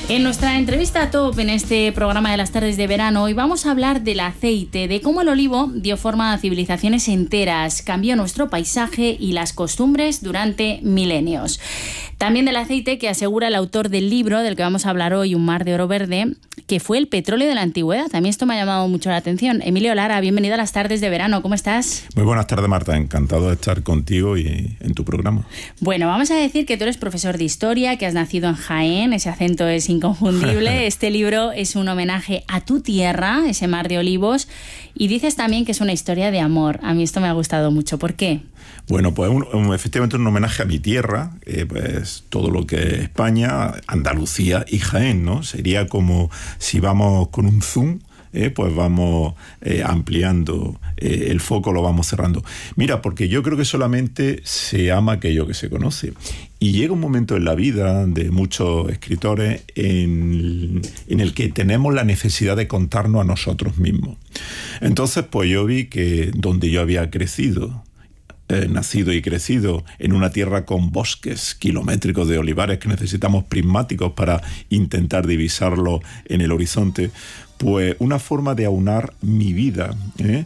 En nuestra entrevista top en este programa de las tardes de verano, hoy vamos a hablar del aceite, de cómo el olivo dio forma a civilizaciones enteras, cambió nuestro paisaje y las costumbres durante milenios. También del aceite que asegura el autor del libro del que vamos a hablar hoy, Un mar de oro verde, que fue el petróleo de la antigüedad. A mí esto me ha llamado mucho la atención. Emilio Lara, bienvenido a las tardes de verano. ¿Cómo estás? Muy buenas tardes, Marta. Encantado de estar contigo y en tu programa. Bueno, vamos a decir que tú eres profesor de historia, que has nacido en Jaén. Ese acento es inconfundible. Este libro es un homenaje a tu tierra, ese mar de olivos. Y dices también que es una historia de amor. A mí esto me ha gustado mucho. ¿Por qué? Bueno, pues efectivamente un homenaje a mi tierra, pues todo lo que es España, Andalucía y Jaén, ¿no? Sería como si vamos con un zoom, pues vamos ampliando el foco, lo vamos cerrando. Mira, porque yo creo que solamente se ama aquello que se conoce. Y llega un momento en la vida de muchos escritores en el que tenemos la necesidad de contarnos a nosotros mismos. Entonces, pues yo vi que donde yo había crecido, nacido y crecido en una tierra con bosques kilométricos de olivares que necesitamos prismáticos para intentar divisarlo en el horizonte, pues una forma de aunar mi vida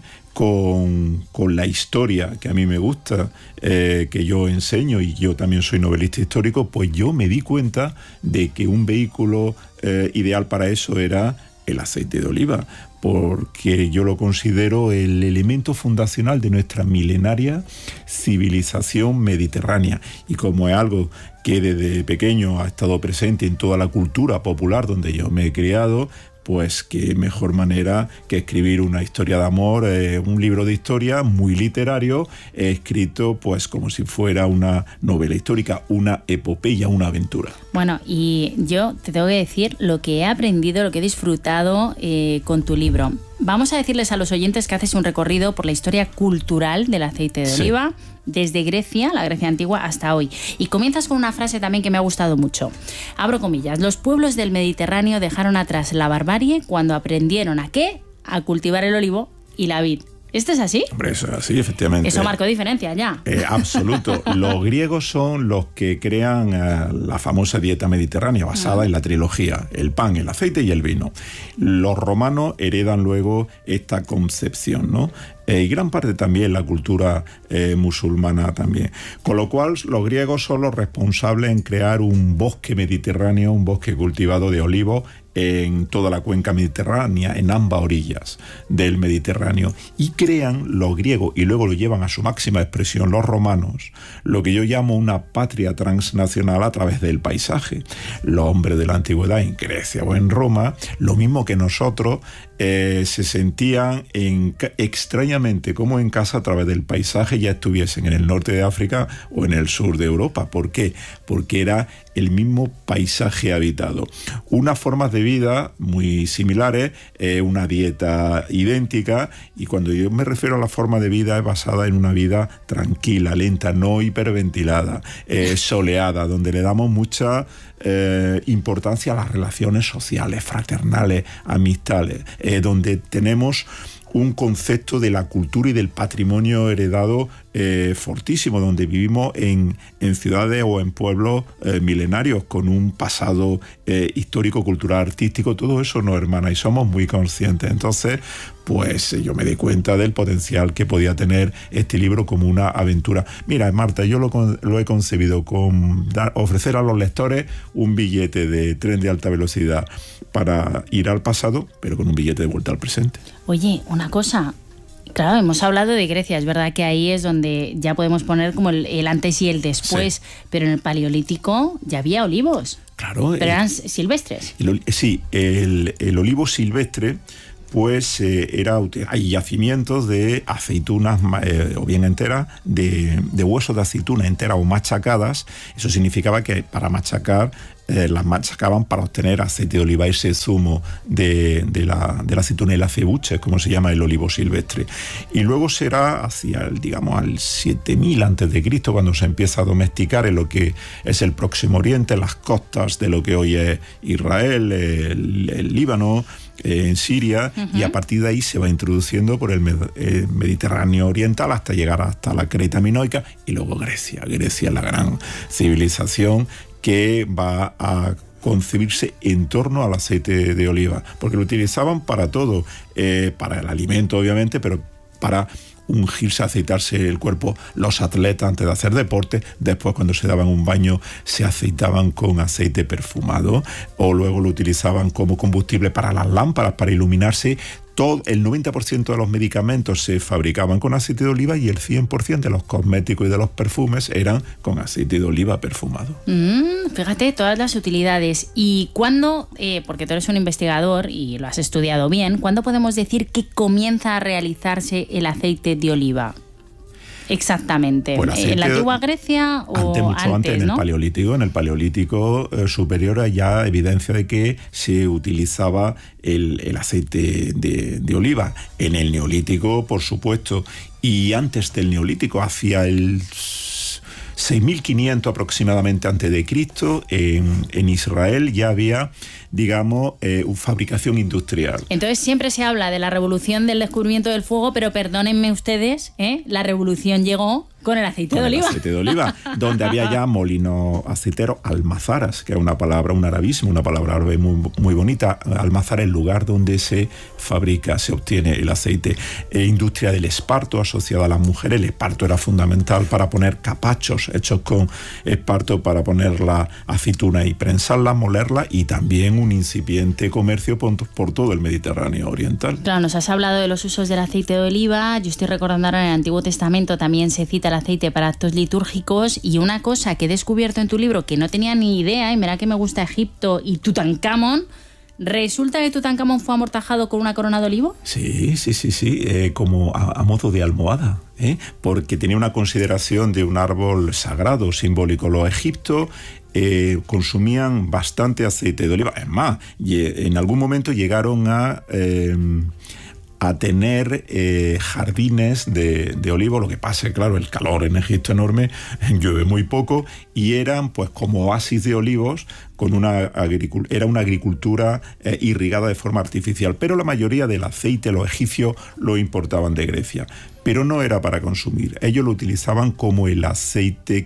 con la historia que a mí me gusta, que yo enseño, y yo también soy novelista histórico, pues yo me di cuenta de que un vehículo ideal para eso era el aceite de oliva, porque yo lo considero el elemento fundacional de nuestra milenaria civilización mediterránea. Y como es algo que desde pequeño ha estado presente en toda la cultura popular donde yo me he criado, pues qué mejor manera que escribir una historia de amor, un libro de historia muy literario, escrito pues como si fuera una novela histórica, una epopeya, una aventura. Bueno, y yo te tengo que decir lo que he aprendido, lo que he disfrutado con tu libro. Vamos a decirles a los oyentes que haces un recorrido por la historia cultural del aceite de oliva, desde Grecia, la Grecia antigua, hasta hoy. Y comienzas con una frase también que me ha gustado mucho. Abro comillas. Los pueblos del Mediterráneo dejaron atrás la barbarie cuando aprendieron ¿a qué? A cultivar el olivo y la vid. ¿Esto es así? Hombre, eso es así, efectivamente. Eso marcó diferencia ya. Absoluto. Los griegos son los que crean la famosa dieta mediterránea basada en la trilogía, el pan, el aceite y el vino. Los romanos heredan luego esta concepción, ¿no? Y gran parte también la cultura musulmana también. Con lo cual, los griegos son los responsables en crear un bosque mediterráneo, un bosque cultivado de olivos en toda la cuenca mediterránea, en ambas orillas del Mediterráneo, y crean los griegos, y luego lo llevan a su máxima expresión los romanos, lo que yo llamo una patria transnacional a través del paisaje. Los hombres de la antigüedad en Grecia o en Roma, lo mismo que nosotros, se sentían extrañamente como en casa a través del paisaje, ya estuviesen en el norte de África o en el sur de Europa. ¿Por qué? Porque era el mismo paisaje habitado. Unas formas de vida muy similares, una dieta idéntica, y cuando yo me refiero a la forma de vida es basada en una vida tranquila, lenta, no hiperventilada, soleada, donde le damos mucha importancia a las relaciones sociales, fraternales, amistades, donde tenemos un concepto de la cultura y del patrimonio heredado fortísimo, donde vivimos en ciudades o en pueblos milenarios con un pasado histórico, cultural, artístico. Todo eso nos hermana y somos muy conscientes. Entonces, pues yo me di cuenta del potencial que podía tener este libro como una aventura. Mira, Marta, yo lo he concebido con ofrecer a los lectores un billete de tren de alta velocidad para ir al pasado, pero con un billete de vuelta al presente. Oye, una cosa. Claro, hemos hablado de Grecia, es verdad que ahí es donde ya podemos poner como el antes y el después, sí. Pero en el Paleolítico ya había olivos. Claro. Pero eran silvestres. El olivo silvestre, pues hay yacimientos de aceitunas o bien enteras, de huesos de aceituna enteras o machacadas. Eso significaba que para machacar las machacaban para obtener aceite de oliva, ese zumo de la aceituna, el acebuche, como se llama el olivo silvestre. Y luego será hacia al 7000 a.C., cuando se empieza a domesticar en lo que es el Próximo Oriente, las costas de lo que hoy es Israel, el Líbano, en Siria, y a partir de ahí se va introduciendo por el Mediterráneo oriental hasta llegar hasta la Creta minoica y luego Grecia. Grecia es la gran civilización que va a concebirse en torno al aceite de oliva, porque lo utilizaban para todo, para el alimento obviamente, pero para ungirse, aceitarse el cuerpo los atletas antes de hacer deporte. Después, cuando se daban un baño, se aceitaban con aceite perfumado, o luego lo utilizaban como combustible para las lámparas, para iluminarse. Todo, el 90% de los medicamentos se fabricaban con aceite de oliva y el 100% de los cosméticos y de los perfumes eran con aceite de oliva perfumado. Fíjate, todas las utilidades. ¿Y cuándo, porque tú eres un investigador y lo has estudiado bien, cuándo podemos decir que comienza a realizarse el aceite de oliva? Exactamente. ¿En la antigua Grecia o mucho antes, en ¿no? el Paleolítico? En el Paleolítico superior hay ya evidencia de que se utilizaba el aceite de oliva. En el Neolítico, por supuesto, y antes del Neolítico, hacia el 6500 aproximadamente antes de Cristo, en Israel ya había, digamos, fabricación industrial. Entonces siempre se habla de la revolución del descubrimiento del fuego, pero perdónenme ustedes, la revolución llegó con el aceite de oliva. El aceite de oliva, donde había ya molinos aceiteros, almazaras, que es una palabra, un arabismo, una palabra árabe muy, muy bonita. Almazara es el lugar donde se fabrica, se obtiene el aceite. Industria del esparto asociada a las mujeres. El esparto era fundamental para poner capachos hechos con esparto, para poner la aceituna y prensarla, molerla, y también un incipiente comercio por todo el Mediterráneo oriental. Claro, nos has hablado de los usos del aceite de oliva. Yo estoy recordando ahora en el Antiguo Testamento también se cita el aceite para actos litúrgicos, y una cosa que he descubierto en tu libro que no tenía ni idea, y mira que me gusta Egipto y Tutankamón. ¿Resulta que Tutankamón fue amortajado con una corona de olivo? Sí, como a modo de almohada, porque tenía una consideración de un árbol sagrado, simbólico. Los egipcios consumían bastante aceite de oliva. Es más, en algún momento llegaron a tener jardines de olivo. Lo que pasa es, claro, el calor en Egipto es enorme, llueve muy poco, y eran pues como oasis de olivos, con era una agricultura irrigada de forma artificial, pero la mayoría del aceite los egipcios lo importaban de Grecia. Pero no era para consumir. Ellos lo utilizaban como el aceite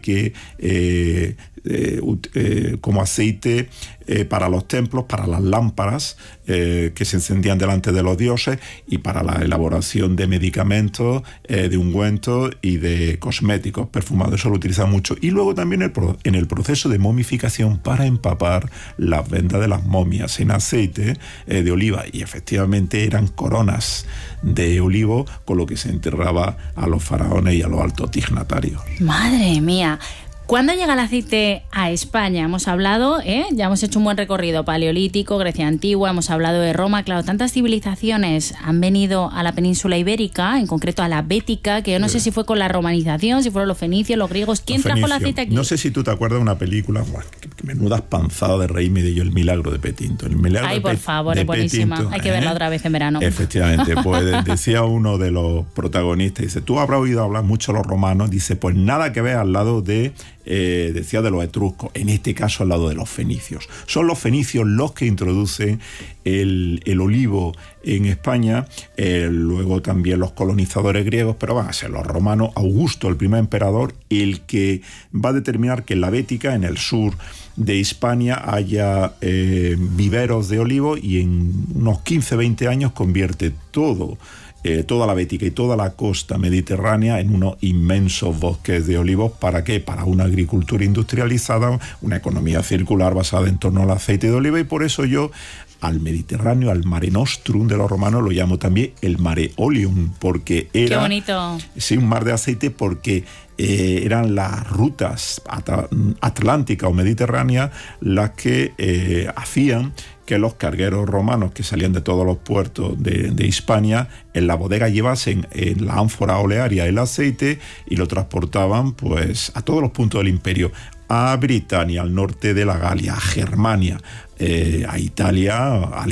como aceite para los templos, para las lámparas que se encendían delante de los dioses, y para la elaboración de medicamentos, de ungüentos y de cosméticos perfumados. Eso lo utilizaban mucho. Y luego también en el proceso de momificación, para empapar las vendas de las momias en aceite de oliva. Y efectivamente eran coronas de olivo con lo que se enterraba a los faraones y a los altos dignatarios. ¡Madre mía! ¿Cuándo llega el aceite a España? Hemos hablado, ya hemos hecho un buen recorrido: Paleolítico, Grecia Antigua, hemos hablado de Roma. Claro, tantas civilizaciones han venido a la península ibérica, en concreto a la Bética, que yo no sé si fue con la romanización, si fueron los fenicios, los griegos. ¿Quién trajo el aceite aquí? No sé si tú te acuerdas de una película, que menudas panzadas de reírme de yo, El milagro de Petinto. Ay, por favor, es buenísima. Hay que verla otra vez en verano. Efectivamente, pues decía uno de los protagonistas, dice, tú habrás oído hablar mucho de los romanos, dice, pues nada que ver al lado de... decía de los etruscos, en este caso al lado de los fenicios. Son los fenicios los que introducen el olivo en España, luego también los colonizadores griegos, pero van a ser los romanos. Augusto, el primer emperador, el que va a determinar que en la Bética, en el sur de Hispania, haya viveros de olivo, y en unos 15-20 años convierte toda la Bética y toda la costa mediterránea en unos inmensos bosques de olivos. ¿Para qué? Para una agricultura industrializada, una economía circular basada en torno al aceite de oliva. Y por eso yo al Mediterráneo, al Mare Nostrum de los romanos, lo llamo también el Mare Oleum, porque era... ¡Qué bonito! Sí, un mar de aceite, porque eran las rutas atlánticas o mediterráneas las que hacían que los cargueros romanos que salían de todos los puertos de Hispania en la bodega llevasen en la ánfora olearia el aceite y lo transportaban pues a todos los puntos del imperio, a Britania, al norte de la Galia, a Germania, a Italia, al